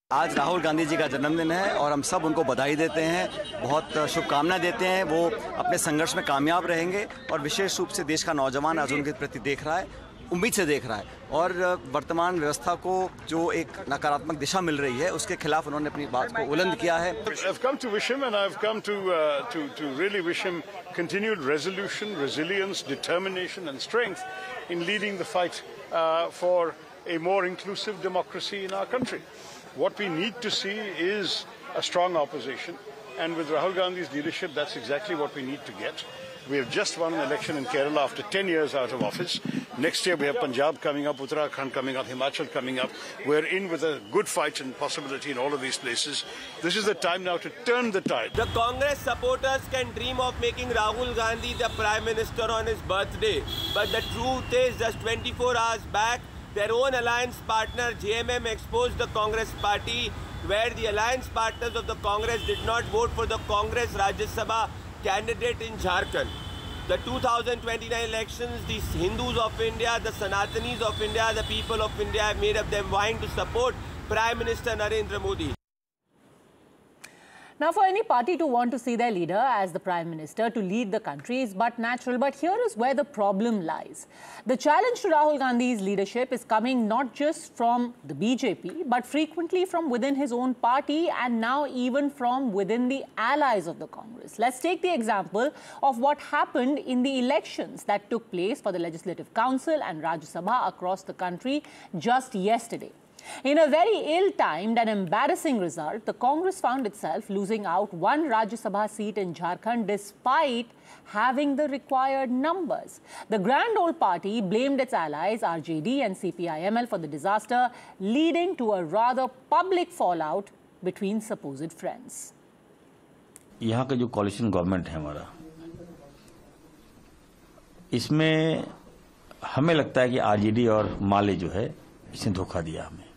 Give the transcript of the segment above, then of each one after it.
आज राहुल गांधी जी का जन्मदिन है और हम सब उनको बधाई देते हैं, बहुत शुभकामनाएं देते हैं। वो अपने संघर्ष में कामयाब रहेंगे और विशेष रूप से देश का नौजवान आज उनके प्रति देख रहा है, उम्मीद से देख रहा है और वर्तमान व्यवस्था को जो एक नकारात्मक दिशा मिल रही है उसके खिलाफ उन्होंने अपनी बात को बुलंद किया है। I've come to wish him and I've come to really wish him continued resolution, resilience, determination and strength in leading the fight for a more inclusive democracy in our country. What we need to see is a strong opposition, and with Rahul Gandhi's leadership, that's exactly what we need to get. We have just won an election in Kerala after 10 years out of office. Next year we have Punjab coming up, Uttarakhand coming up, Himachal coming up. We're in with a good fight and possibility in all of these places. This is the time now to turn the tide. The Congress supporters can dream of making Rahul Gandhi the Prime Minister on his birthday. But the truth is, just 24 hours back, their own alliance partner JMM exposed the Congress party, where the alliance partners of the Congress did not vote for the Congress Rajya Sabha candidate in Jharkhand. The 2029 elections, the Hindus of India, the Sanatanis of India, the people of India have made up their mind to support Prime Minister Narendra Modi. Now, for any party to want to see their leader as the Prime Minister to lead the country is but natural. But here is where the problem lies. The challenge to Rahul Gandhi's leadership is coming not just from the BJP, but frequently from within his own party and now even from within the allies of the Congress. Let's take the example of what happened in the elections that took place for the Legislative Council and Rajya Sabha across the country just yesterday. In a very ill-timed and embarrassing result, the Congress found itself losing out one Rajya Sabha seat in Jharkhand despite having the required numbers. The grand old party blamed its allies RJD and CPIML for the disaster, leading to a rather public fallout between supposed friends. यहाँ का जो coalition government है हमारा, इसमें हमें लगता है कि RJD और माले जो है इसने धोखा दिया हमें।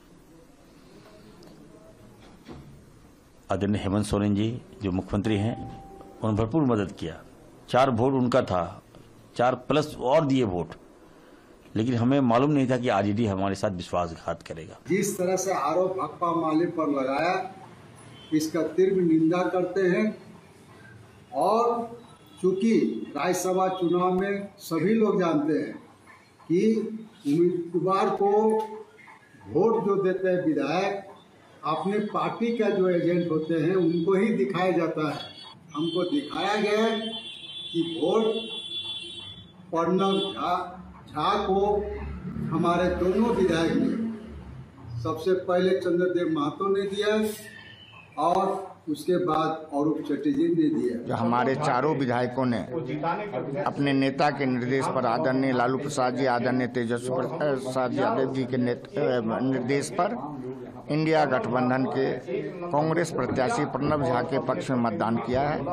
आदरणीय हेमंत सोरेन जी जो मुख्यमंत्री हैं उन्होंने भरपूर मदद किया। 4 वोट उनका था, 4 प्लस और दिए वोट, लेकिन हमें मालूम नहीं था कि आरजेडी हमारे साथ विश्वासघात करेगा। जिस तरह से आरोप भाकपा माले पर लगाया, इसका तीव्र निंदा करते हैं और चूंकि राज्यसभा चुनाव में सभी लोग जानते हैं कि उम्मीदवार को वोट जो देते हैं विधायक अपने पार्टी का जो एजेंट होते हैं उनको ही दिखाया जाता है। हमको दिखाया गया कि वोट प्रणव झा को हमारे दोनों विधायक ने सबसे पहले चंद्रदेव महतो ने दिया और उसके बाद अरूप चटर्जी ने दिया। जो हमारे चारों विधायकों ने अपने नेता के निर्देश पर, आदरणीय लालू प्रसाद जी, आदरणीय तेजस्वी प्रसाद यादव जी के निर्देश पर इंडिया गठबंधन के कांग्रेस प्रत्याशी प्रणव झा के पक्ष में मतदान किया है।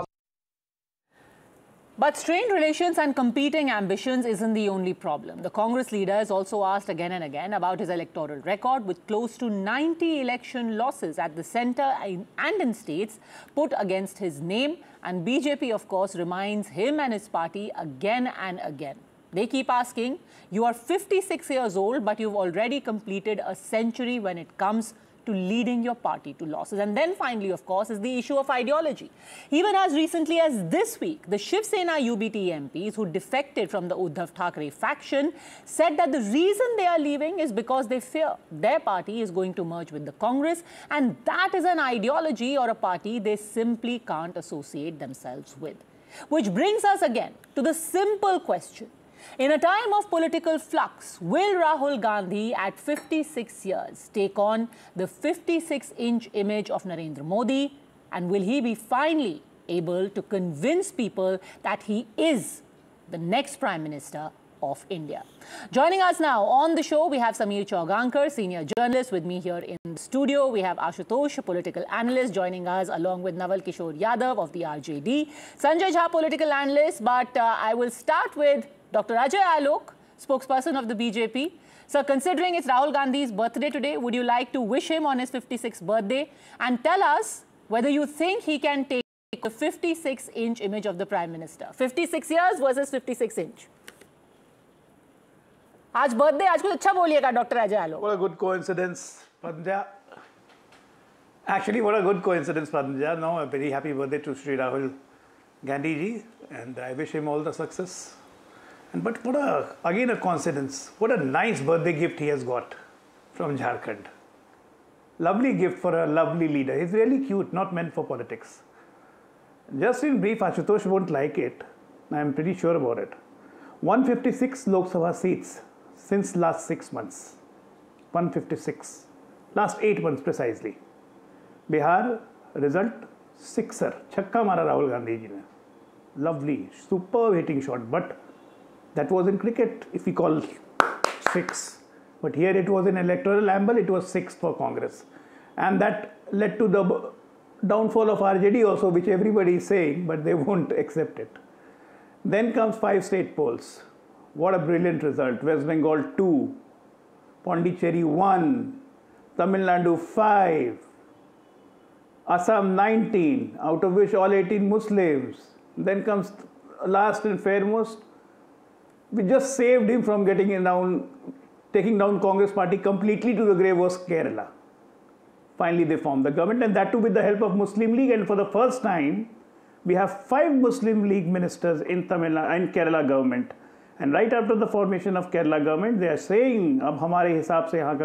But strained relations and competing ambitions isn't the only problem. The Congress leader is also asked again and again about his electoral record, with close to 90 election losses at the centre and in states put against his name. And BJP, of course, reminds him and his party again and again. They keep asking, you are 56 years old, but you've already completed a century when it comes to leading your party to losses. And then finally, of course, is the issue of ideology. Even as recently as this week, the Shiv Sena UBT MPs who defected from the Uddhav Thackeray faction said that the reason they are leaving is because they fear their party is going to merge with the Congress, and that is an ideology or a party they simply can't associate themselves with. Which brings us again to the simple question. In a time of political flux, will Rahul Gandhi at 56 years take on the 56-inch image of Narendra Modi? And will he be finally able to convince people that he is the next Prime Minister of India? Joining us now on the show, we have Sameer Chaugankar, senior journalist, with me here in the studio. We have Ashutosh, a political analyst, joining us along with Naval Kishore Yadav of the RJD. Sanjay Jha, political analyst. But I will start with Dr. Ajay Alok, spokesperson of the BJP. Sir, considering it's Rahul Gandhi's birthday today, would you like to wish him on his 56th birthday and tell us whether you think he can take the 56-inch image of the Prime Minister? 56 years versus 56 inch. आज birthday, आज कुछ अच्छा बोलिएगा doctor Ajay Alok. What a good coincidence, Pandya. Actually, what a good coincidence, Padmaja. No, a very happy birthday to Sri Rahul Gandhi ji, and I wish him all the success. But again a coincidence. What a nice birthday gift he has got from Jharkhand. Lovely gift for a lovely leader. He's really cute, not meant for politics. Just in brief, Ashutosh won't like it. I'm pretty sure about it. 156 Lok Sabha seats since last 6 months. 156. Last 8 months precisely. Bihar result 6er. Chakka mara Rahul Gandhi ji ne. Lovely, superb hitting shot. But that was in cricket, if we call 6. But here it was in electoral amble, it was 6th for Congress. And that led to the downfall of RJD also, which everybody is saying, but they won't accept it. Then comes 5 state polls. What a brilliant result. West Bengal 2, Pondicherry 1, Tamil Nadu 5, Assam 19, out of which all 18 Muslims. Then comes last and fairmost, we just saved him from taking down Congress party completely to the grave was Kerala. Finally, they formed the government, and that too with the help of Muslim League. And for the first time, we have 5 Muslim League ministers in Kerala government. And right after the formation of Kerala government, they are saying, "Ab hamare hisab se yahan ka